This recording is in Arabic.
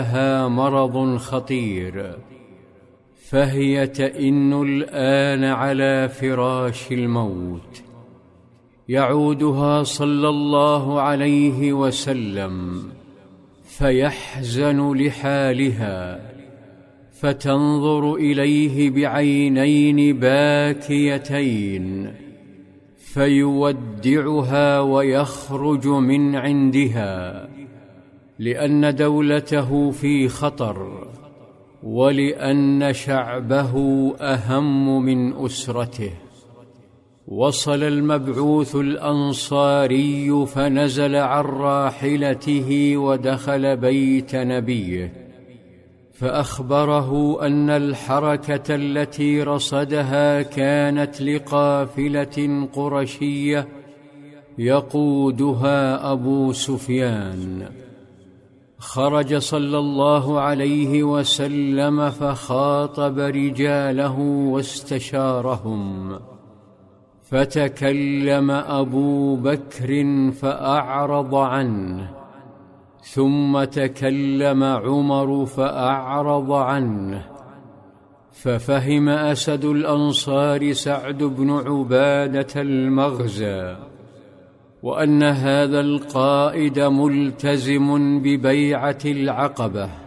لها مرض خطير، فهي تئن الآن على فراش الموت. يعودها صلى الله عليه وسلم فيحزن لحالها، فتنظر إليه بعينين باكيتين، فيودعها ويخرج من عندها، لأن دولته في خطر، ولأن شعبه أهم من أسرته. وصل المبعوث الأنصاري فنزل عن راحلته ودخل بيت نبيه، فأخبره أن الحركة التي رصدها كانت لقافلة قرشية يقودها أبو سفيان. خرج صلى الله عليه وسلم فخاطب رجاله واستشارهم، فتكلم أبو بكر فأعرض عنه، ثم تكلم عمر فأعرض عنه، ففهم أسد الأنصار سعد بن عبادة المغزى، وأن هذا القائد ملتزم ببيعة العقبة،